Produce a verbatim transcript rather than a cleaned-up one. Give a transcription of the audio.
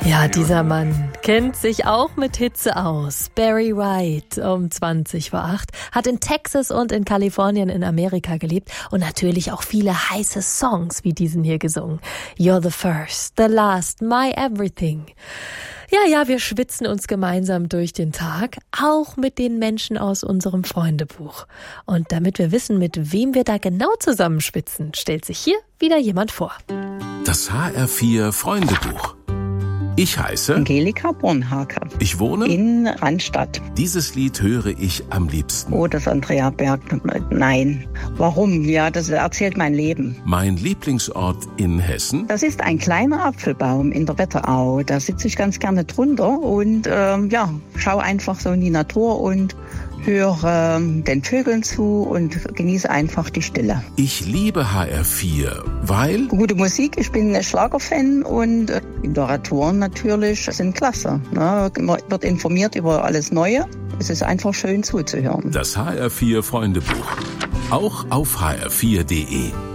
Ja, dieser Mann kennt sich auch mit Hitze aus. Barry White um zwanzig vor acht hat in Texas und in Kalifornien in Amerika gelebt und natürlich auch viele heiße Songs wie diesen hier gesungen. You're the first, the last, my everything. Ja, ja, wir schwitzen uns gemeinsam durch den Tag, auch mit den Menschen aus unserem Freundebuch. Und damit wir wissen, mit wem wir da genau zusammenschwitzen, stellt sich hier wieder jemand vor. Das H R vier Freundebuch. Ich heiße Angelika Bornhake. Ich wohne in Randstadt. Dieses Lied höre ich am liebsten. Oh, das Andrea Berg. Nein. Warum? Ja, das erzählt mein Leben. Mein Lieblingsort in Hessen? Das ist ein kleiner Apfelbaum in der Wetterau. Da sitze ich ganz gerne drunter und ähm, ja, schaue einfach so in die Natur und höre den Vögeln zu und genieße einfach die Stille. Ich liebe H R vier, weil... Gute Musik, ich bin ein Schlagerfan und die Moderatoren natürlich sind klasse. Ne? Man wird informiert über alles Neue. Es ist einfach schön zuzuhören. Das H R vier Freundebuch. Auch auf h r vier punkt d e.